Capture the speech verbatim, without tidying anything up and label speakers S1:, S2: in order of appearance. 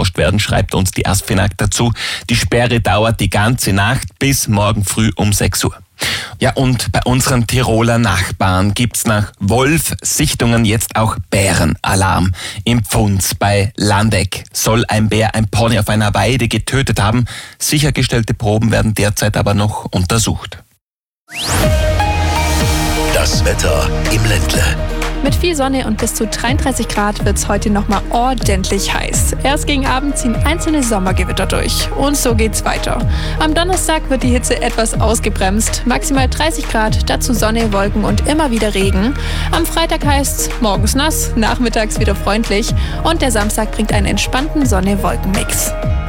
S1: belauscht werden, schreibt uns die Asfinag dazu. Die Sperre dauert die ganze Nacht bis morgen früh um sechs Uhr. Ja, und bei unseren Tiroler Nachbarn gibt's nach Wolf-Sichtungen jetzt auch Bärenalarm. Im Pfunds bei Landeck soll ein Bär ein Pony auf einer Weide getötet haben. Sichergestellte Proben werden derzeit aber noch untersucht.
S2: Das Wetter im Ländle.
S3: Mit viel Sonne und bis zu dreiunddreißig Grad wird es heute nochmal ordentlich heiß. Erst gegen Abend ziehen einzelne Sommergewitter durch. Und so geht's weiter. Am Donnerstag wird die Hitze etwas ausgebremst. Maximal dreißig Grad, dazu Sonne, Wolken und immer wieder Regen. Am Freitag heißt's morgens nass, nachmittags wieder freundlich. Und der Samstag bringt einen entspannten Sonne-Wolken-Mix.